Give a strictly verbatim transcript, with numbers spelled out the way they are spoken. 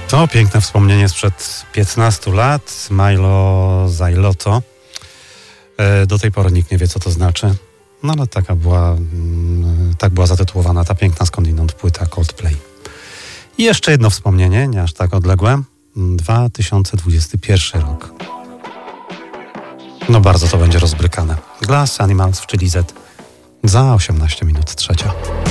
To piękne wspomnienie sprzed piętnastu lat. Milo Zajloto. Do tej pory nikt nie wie, co to znaczy. No ale taka była, tak była zatytułowana ta piękna skądinąd płyta Coldplay. I jeszcze jedno wspomnienie, nie aż tak odległe. dwa tysiące dwudziesty pierwszy rok. No bardzo to będzie rozbrykane. Glass Animals w Chili Z za osiemnaście minut trzecia.